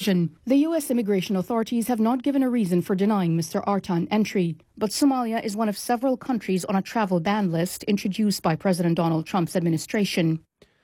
extradition. The US immigration authorities have not given a reason for denying Mr. Artan entry, but Somalia is one of several countries on a travel ban list introduced by President Donald Trump's administration.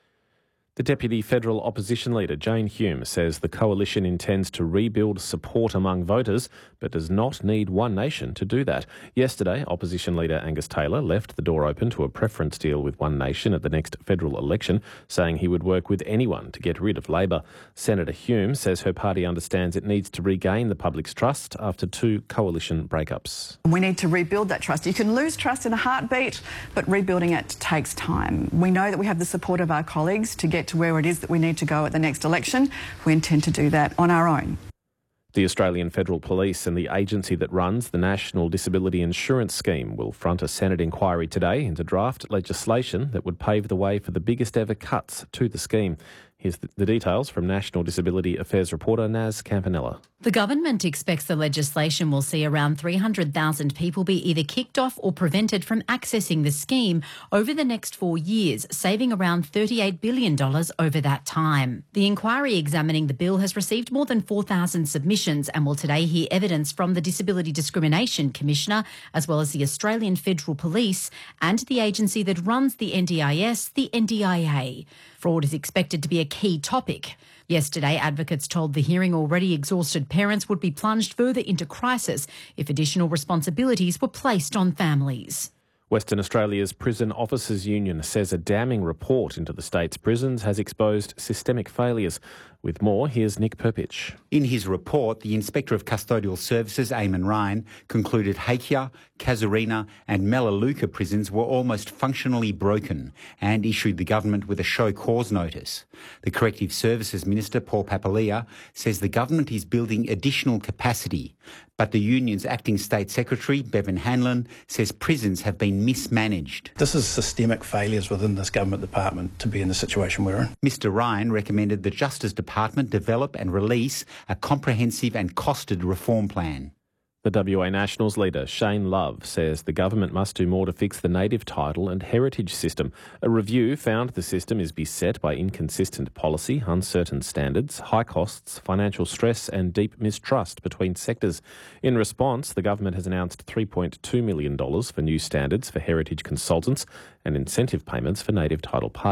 The Deputy Federal Opposition Leader, Jane Hume, says the coalition intends to rebuild support among voters, but does not need One Nation to do that. Yesterday, Opposition Leader Angus Taylor left the door open to a preference deal with One Nation at the next federal election, saying he would work with anyone to get rid of Labor. Senator Hume says her party understands it needs to regain the public's trust after 2 coalition breakups. We need to rebuild that trust. You can lose trust in a heartbeat, but rebuilding it takes time. We know that we have the support of our colleagues to get to where it is that we need to go at the next election. We intend to do that on our own. The Australian Federal Police and the agency that runs the National Disability Insurance Scheme will front a Senate inquiry today into draft legislation that would pave the way for the biggest ever cuts to the scheme. Here's the details from National Disability Affairs reporter Naz Campanella. The government expects the legislation will see around 300,000 people be either kicked off or prevented from accessing the scheme over the next 4 years, saving around $38 billion over that time. The inquiry examining the bill has received more than 4,000 submissions and will today hear evidence from the Disability Discrimination Commissioner, as well as the Australian Federal Police and the agency that runs the NDIS, the NDIA. Fraud is expected to be a key topic. Yesterday, advocates told the hearing already exhausted parents would be plunged further into crisis if additional responsibilities were placed on families. Western Australia's Prison Officers Union says a damning report into the state's prisons has exposed systemic failures. With more, here's Nick Perpich. In his report, the Inspector of Custodial Services, Eamon Ryan, concluded Hakea, Casuarina and Melaleuca prisons were almost functionally broken and issued the government with a show cause notice. The Corrective Services Minister, Paul Papalia, says the government is building additional capacity, but the union's acting State Secretary, Bevan Hanlon, says prisons have been mismanaged. This is systemic failures within this government department to be in the situation we're in. Mr Ryan recommended the Justice Department develop and release a comprehensive and costed reform plan. The WA Nationals leader, Shane Love, says the government must do more to fix the native title and heritage system. A review found the system is beset by inconsistent policy, uncertain standards, high costs, financial stress and deep mistrust between sectors. In response, the government has announced $3.2 million for new standards for heritage consultants and incentive payments for native title parties.